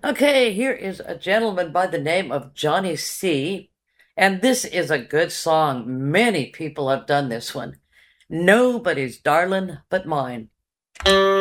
Okay, here is a gentleman by the name of Johnny C. And this is a good song. Many people have done this one. Nobody's darling but mine.